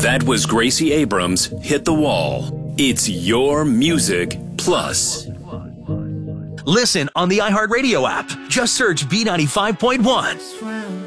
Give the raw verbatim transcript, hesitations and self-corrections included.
That was Gracie Abrams' Hit the Wall. It's your music plus. Listen on the iHeartRadio app. Just search B ninety-five point one.